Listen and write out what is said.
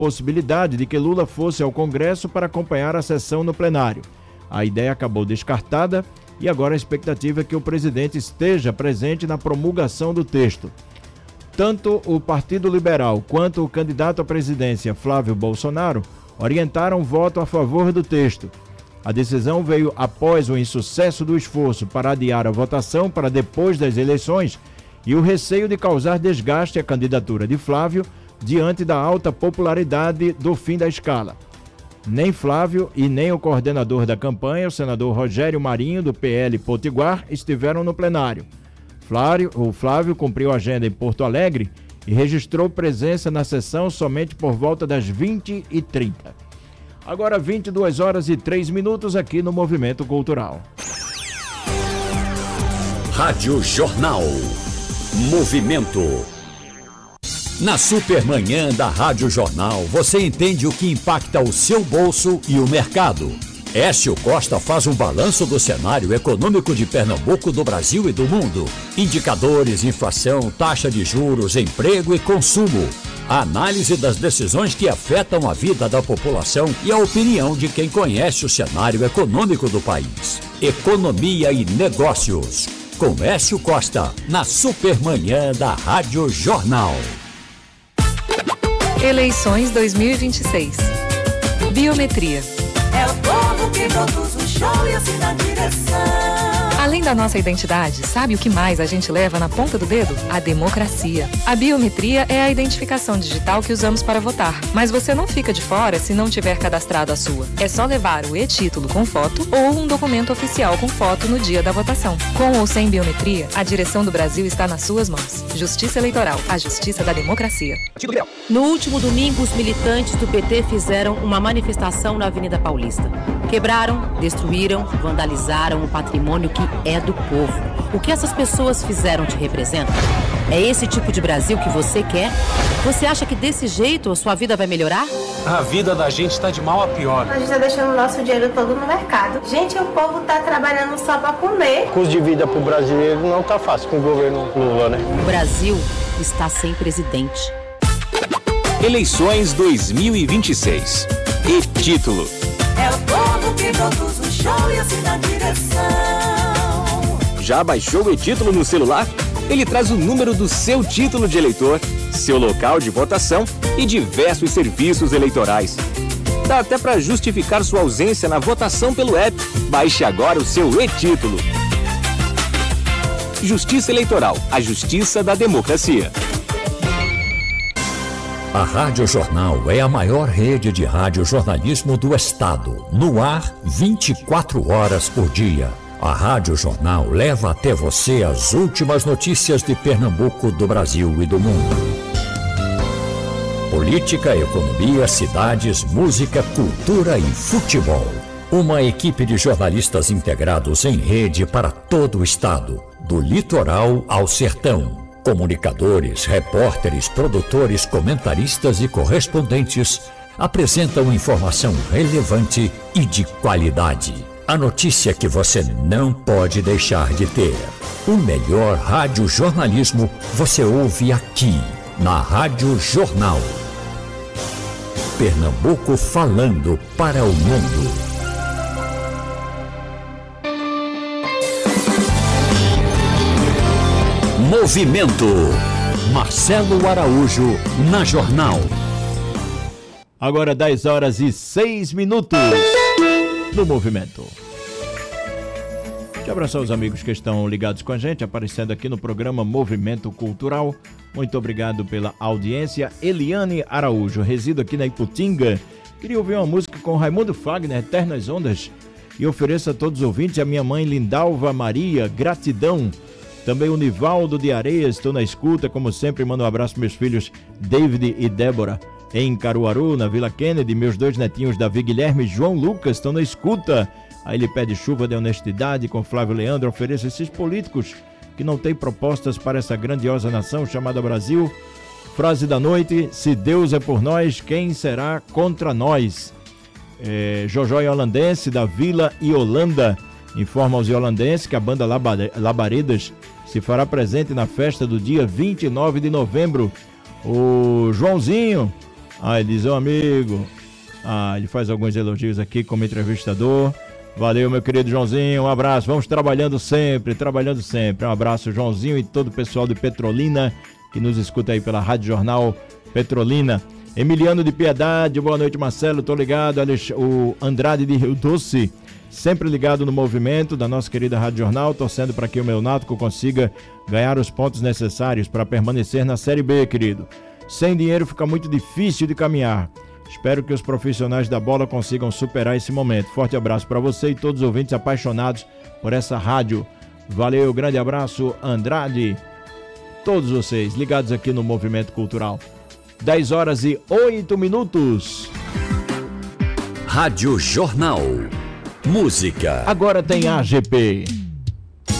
possibilidade de que Lula fosse ao Congresso para acompanhar a sessão no plenário. A ideia acabou descartada e agora a expectativa é que o presidente esteja presente na promulgação do texto. Tanto o Partido Liberal quanto o candidato à presidência, Flávio Bolsonaro, orientaram voto a favor do texto. A decisão veio após o insucesso do esforço para adiar a votação para depois das eleições e o receio de causar desgaste à candidatura de Flávio diante da alta popularidade do fim da escala. Nem Flávio e nem o coordenador da campanha, o senador Rogério Marinho, do PL Potiguar, estiveram no plenário. O Flávio cumpriu a agenda em Porto Alegre e registrou presença na sessão somente por volta das 20h30. Agora 22 horas e 3 minutos aqui no Movimento Cultural. Rádio Jornal. Movimento. Na Supermanhã da Rádio Jornal, você entende o que impacta o seu bolso e o mercado. Écio Costa faz um balanço do cenário econômico de Pernambuco, do Brasil e do mundo. Indicadores, inflação, taxa de juros, emprego e consumo. A análise das decisões que afetam a vida da população e a opinião de quem conhece o cenário econômico do país. Economia e negócios. Com Écio Costa, na Supermanhã da Rádio Jornal. Eleições 2026. Biometria. É o povo que produz o show e assim na direção. Além da nossa identidade, sabe o que mais a gente leva na ponta do dedo? A democracia. A biometria é a identificação digital que usamos para votar. Mas você não fica de fora se não tiver cadastrado a sua. É só levar o e-título com foto ou um documento oficial com foto no dia da votação. Com ou sem biometria, a direção do Brasil está nas suas mãos. Justiça Eleitoral, a justiça da democracia. No último domingo, os militantes do PT fizeram uma manifestação na Avenida Paulista. Quebraram, destruíram, vandalizaram o patrimônio que é do povo. O que essas pessoas fizeram te representa? É esse tipo de Brasil que você quer? Você acha que desse jeito a sua vida vai melhorar? A vida da gente está de mal a pior. A gente está deixando o nosso dinheiro todo no mercado. Gente, o povo está trabalhando só para comer. O custo de vida para o brasileiro não está fácil com o governo Lula, né? O Brasil está sem presidente. Eleições 2026. E título. É o povo que produz o show e assim na direção. Já baixou o e-título no celular? Ele traz o número do seu título de eleitor, seu local de votação e diversos serviços eleitorais. Dá até para justificar sua ausência na votação pelo app. Baixe agora o seu e-título. Justiça Eleitoral, a justiça da democracia. A Rádio Jornal é a maior rede de radiojornalismo do estado, no ar 24 horas por dia. A Rádio Jornal leva até você as últimas notícias de Pernambuco, do Brasil e do mundo. Política, economia, cidades, música, cultura e futebol. Uma equipe de jornalistas integrados em rede para todo o estado, do litoral ao sertão. Comunicadores, repórteres, produtores, comentaristas e correspondentes apresentam informação relevante e de qualidade. A notícia que você não pode deixar de ter. O melhor radiojornalismo você ouve aqui, na Rádio Jornal. Pernambuco falando para o mundo. Movimento. Marcelo Araújo, na Jornal. Agora 10 horas e 6 minutos no Movimento. Deixa eu abraçar os amigos que estão ligados com a gente, aparecendo aqui no programa Movimento Cultural. Muito obrigado pela audiência. Eliane Araújo, resido aqui na Iputinga. Queria ouvir uma música com Raimundo Fagner, Eternas Ondas, e ofereço a todos os ouvintes a minha mãe Lindalva Maria, gratidão. Também o Nivaldo de Areias, estou na escuta, como sempre, mando um abraço para meus filhos David e Débora, em Caruaru, na Vila Kennedy, meus dois netinhos Davi Guilherme e João Lucas, estão na escuta. Aí ele pede chuva de honestidade com Flávio Leandro, ofereço esses políticos que não têm propostas para essa grandiosa nação chamada Brasil. Frase da noite: se Deus é por nós, quem será contra nós? Jojó Iolandense, da Vila Iolanda, informa aos iolandenses que a banda Labaredas se fará presente na festa do dia 29 de novembro. O Joãozinho, Aí diz, ô amigo. Ele faz alguns elogios aqui como entrevistador. Valeu, meu querido Joãozinho, um abraço. Vamos trabalhando sempre. Um abraço, Joãozinho, e todo o pessoal de Petrolina que nos escuta aí pela Rádio Jornal Petrolina. Emiliano de Piedade, boa noite, Marcelo, tô ligado. O Andrade de Rio Doce, sempre ligado no movimento da nossa querida Rádio Jornal, torcendo para que o meu Náutico consiga ganhar os pontos necessários para permanecer na Série B, querido. Sem dinheiro fica muito difícil de caminhar. Espero que os profissionais da bola consigam superar esse momento. Forte abraço para você e todos os ouvintes apaixonados por essa rádio. Valeu, grande abraço, Andrade. Todos vocês ligados aqui no Movimento Cultural. 10h08. Rádio Jornal. Música. Agora tem AGP.